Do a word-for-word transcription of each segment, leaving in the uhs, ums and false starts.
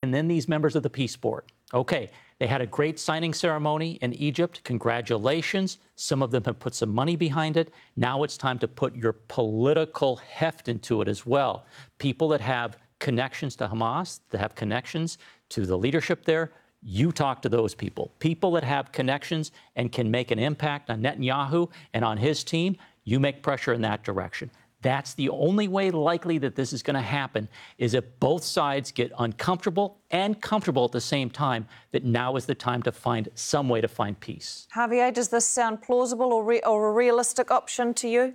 and then these members of the Peace Board. Okay, they had a great signing ceremony in Egypt. Congratulations. Some of them have put some money behind it. Now it's time to put your political heft into it as well. People that have connections to Hamas, that have connections to the leadership there, you talk to those people. People that have connections and can make an impact on Netanyahu and on his team, you make pressure in that direction. That's the only way likely that this is going to happen, is if both sides get uncomfortable and comfortable at the same time, that now is the time to find some way to find peace. Javier, does this sound plausible or, re- or a realistic option to you?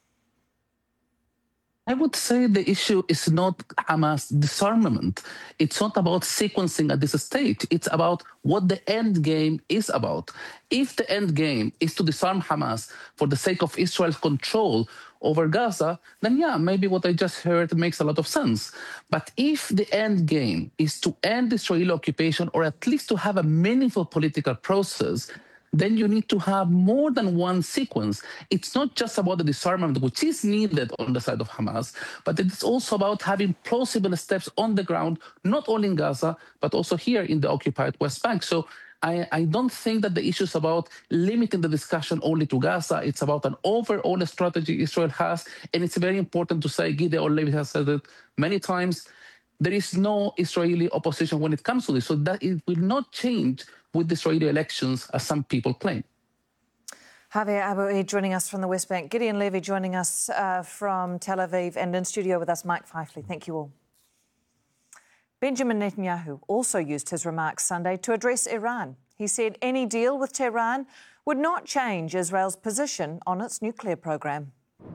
I would say the issue is not Hamas disarmament. It's not about sequencing at this stage. It's about what the end game is about. If the end game is to disarm Hamas for the sake of Israel's control over Gaza, then yeah, maybe what I just heard makes a lot of sense. But if the end game is to end Israeli occupation, or at least to have a meaningful political process, then you need to have more than one sequence. It's not just about the disarmament, which is needed on the side of Hamas, but it's also about having plausible steps on the ground, not only in Gaza, but also here in the occupied West Bank. So I, I don't think that the issue is about limiting the discussion only to Gaza. It's about an overall strategy Israel has, and it's very important to say, Gideon Levy has said it many times, there is no Israeli opposition when it comes to this. So that it will not change with the Israeli elections, as some people claim. Javier Aboui joining us from the West Bank. Gideon Levy joining us uh, from Tel Aviv, and in studio with us, Mike Fifley. Thank you all. Benjamin Netanyahu also used his remarks Sunday to address Iran. He said any deal with Tehran would not change Israel's position on its nuclear program.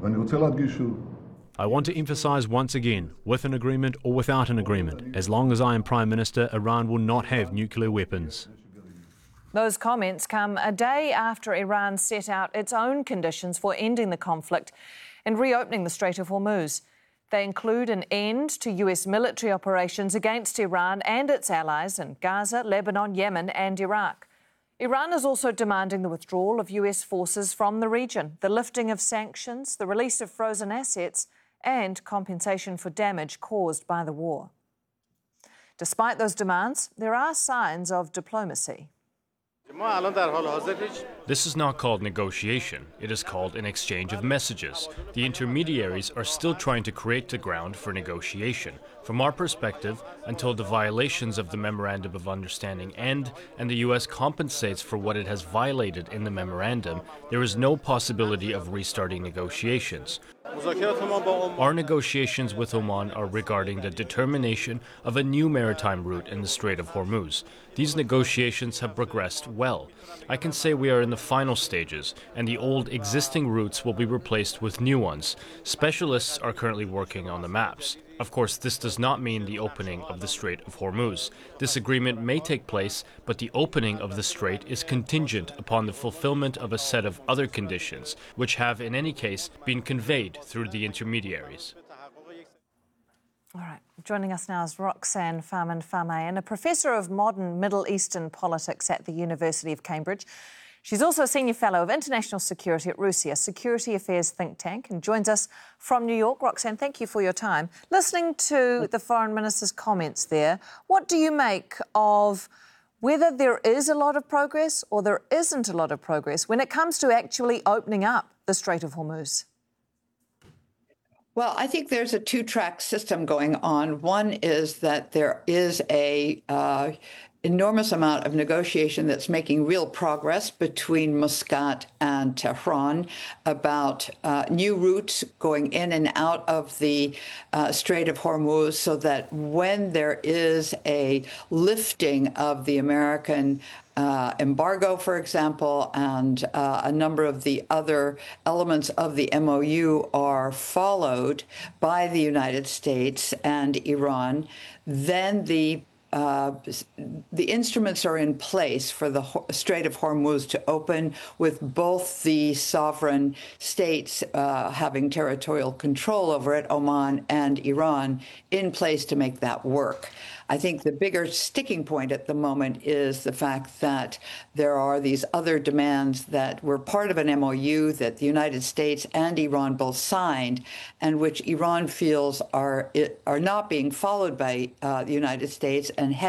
I want to emphasize once again, with an agreement or without an agreement, as long as I am Prime Minister, Iran will not have nuclear weapons. Those comments come a day after Iran set out its own conditions for ending the conflict and reopening the Strait of Hormuz. They include an end to U S military operations against Iran and its allies in Gaza, Lebanon, Yemen and Iraq. Iran is also demanding the withdrawal of U S forces from the region, the lifting of sanctions, the release of frozen assets and compensation for damage caused by the war. Despite those demands, there are signs of diplomacy. This is not called negotiation. It is called an exchange of messages. The intermediaries are still trying to create the ground for negotiation. From our perspective, until the violations of the Memorandum of Understanding end and the U S compensates for what it has violated in the memorandum, there is no possibility of restarting negotiations. Our negotiations with Oman are regarding the determination of a new maritime route in the Strait of Hormuz. These negotiations have progressed well. I can say we are in the final stages, and the old existing routes will be replaced with new ones. Specialists are currently working on the maps. Of course, this does not mean the opening of the Strait of Hormuz. This agreement may take place, but the opening of the strait is contingent upon the fulfillment of a set of other conditions, which have, in any case, been conveyed through the intermediaries. All right, joining us now is Roxanne Farman-Famay, a professor of modern Middle Eastern politics at the University of Cambridge. She's also a Senior Fellow of International Security at RUSI, a security affairs think tank, and joins us from New York. Roxanne, thank you for your time. Listening to the Foreign Minister's comments there, what do you make of whether there is a lot of progress or there isn't a lot of progress when it comes to actually opening up the Strait of Hormuz? Well, I think there's a two-track system going on. One is that there is a uh, enormous amount of negotiation that's making real progress between Muscat and Tehran about uh, new routes going in and out of the uh, Strait of Hormuz, so that when there is a lifting of the American Uh, embargo, for example, and uh, a number of the other elements of the M O U are followed by the United States and Iran, then the Uh, the instruments are in place for the Strait of Hormuz to open, with both the sovereign states uh, having territorial control over it, Oman and Iran, in place to make that work. I think the bigger sticking point at the moment is the fact that there are these other demands that were part of an M O U that the United States and Iran both signed, and which Iran feels are are not being followed by uh, the United States and